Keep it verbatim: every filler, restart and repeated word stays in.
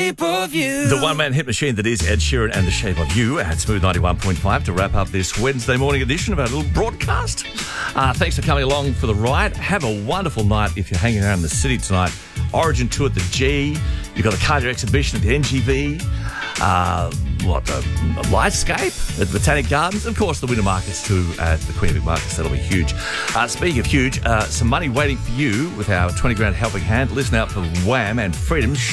Shape of You. The one-man hit machine that is Ed Sheeran and The Shape of You at Smooth ninety-one point five to wrap up this Wednesday morning edition of our little broadcast. Uh, thanks for coming along for the ride. Have a wonderful night if you're hanging around the city tonight. Origin tour at the G. You've got the cardio exhibition at the N G V. Uh, what, the Lightscape at the Botanic Gardens. Of course, the Winter Markets too at the Queen Vic Markets. That'll be huge. Uh, speaking of huge, uh, some money waiting for you with our twenty grand helping hand. Listen out for Wham and Freedom's